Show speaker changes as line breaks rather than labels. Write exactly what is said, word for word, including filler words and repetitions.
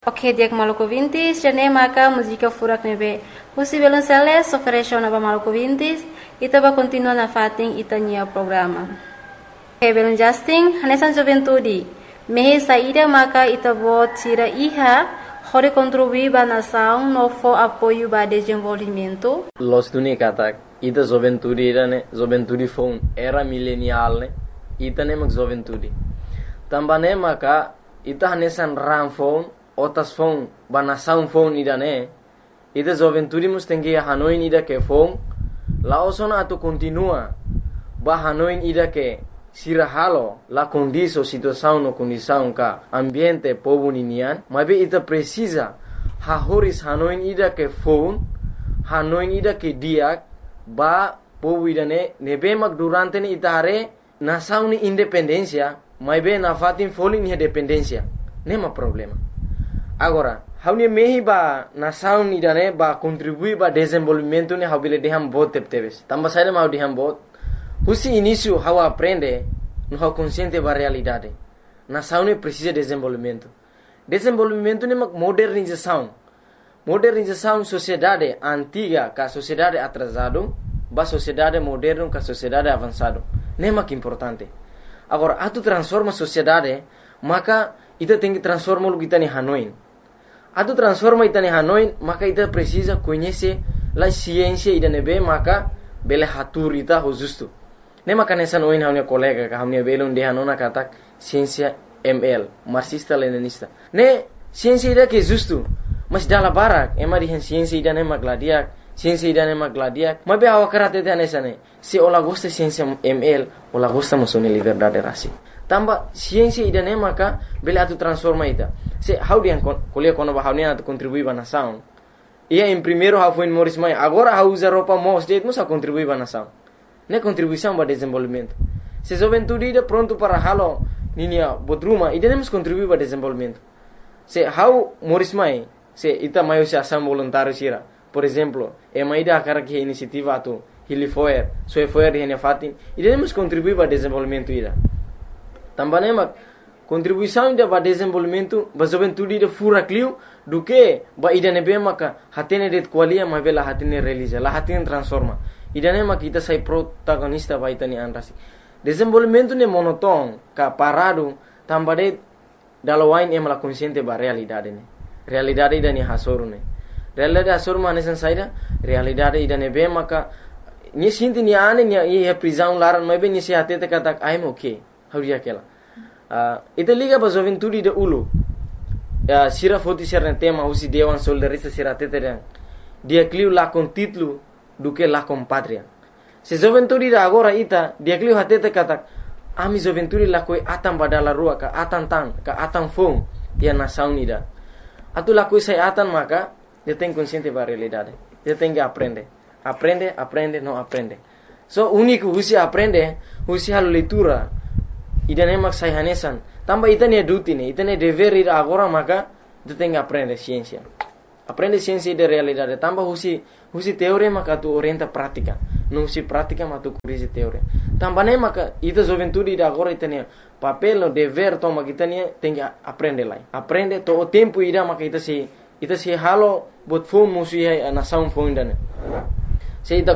Ok, dia Maluku Vintis, jane maka música furak nebe. Husi belum seles, oferecer na Maluku Vintis, ita ba continua na fating ita nia programa. Ok, belum Justin, hanesan juventude. Mehe saída maka ita bo tira iha, hore contribuir ba nação no fo apoio ba desenvolvimento.
Los dunia katak, ita juventude ira ne, juventude phone era milenial ne, ita ne mak juventude. Tambane maka ita hanesan ram phone, otas phone ba nação phone ida ne, ita juventude mus tengi Hanoi ida ke phone, laosona atu continua ba Hanoi ida ke sirahalo la condição situação no condição ka ambiente povo ninian, mas ita precisa ha horis Hanoi ida ke phone, Hanoi ida ke diak ba povo ida ne nebe mak durante ni ita hare nação ni independência, mas be na fatin foli ni dependência, nema problema. Agora, haunia mehi ba nação ida ne ba contribuir ba desenvolvimento ni habile deham bot tepteves. Tamba saída mau deham bot. Husi início how aprende, no how consciente ba realidade. Nação ne precisa de desenvolvimento. Desenvolvimento ne mak modernização. Modernização sociedade antiga ka sociedade atrasado, ba sociedade moderno ka sociedade avançado. Ne mak importante. Agora, atu transforma sociedade, maka ita tem que transformar o que está em Hanoi. Atu transforma ita em Hanoi, maka ita precisa conhecer a ciência ida nebe, maka bele hatur ita ho justo. Ne maka nessa noin haunia colega ka haunia belon de hanona katak ciência M L, marxista leninista. Ne ciência ida que justo, mas dala barak, ema di ciência ida ne magladiak, ciência ida ne magladiak. Mas be awa karate te nessa ne. Se ola gosta ciência M L, ola gosta musone liberdade rasi. Tamba ciência ida ne maka bele atu transforma ita. Se how dia kuliah kono ba haunia atu contribui ba nação. Ia em primeiro how foi Morris Mai, agora how usa roupa mos de musa contribui ba nação. Ne contribuição ba desenvolvimento. Se juventude ida pronto para halo ninia bodruma, ida nemos contribui ba desenvolvimento. Se how Morris Mai, se ita maio se ação voluntário sira. Por exemplo, e maida akara que iniciativa atu Hili Foer, Soe Foer di hene fatin, ida nemos contribui ba desenvolvimento ida. Tambane mak contribuição ida ba desenvolvimento ba juventude ida fura clio do que ba ida nebe maka hatene det qualia ma bela hatene realiza, la hatene transforma. Ida ne mak ita sai protagonista ba ita ni anrasi. Desenvolvimento ne monoton ka parado tambade dalawain em la consciente ba realidade ne. Realidade ida ni hasoru ne. Realidade hasoru manesan saida, realidade ida nebe maka ni sinti ni ane ni e prisão laran ma be ni se hatete katak I'm okay. Hauria kela. Uh, ita liga ba juventude de ulu. Uh, sira foti serna tema usi dewan soldarista sira teteren. Dia cliu la con titlu do que la com patria. Se juventude da agora ita dia cliu hatete katak ami juventude la koi atam badala rua ka atan tang ka atan fong dia nação nida. Atu la koi sai atan maka dia tem consciente ba realidade. Dia tem que aprender. Aprende, aprende, não aprende. So único usi aprende, usi halo leitura. Ida nemak sai hanesan. Tamba ita ne duty ne, ita ne dever ir agora maka tu tem que aprender ciência. Aprende ciência de realidade. Tamba husi husi teoria maka tu orienta prática. Não husi prática maka tu curisi teoria. Tamba ne maka ita juventude ida agora ita ne papel no dever toma kita ne tem que aprender lá. Aprende to o tempo ida maka ita se ita se halo bot fom musi ai nação fom ida ne. Se ita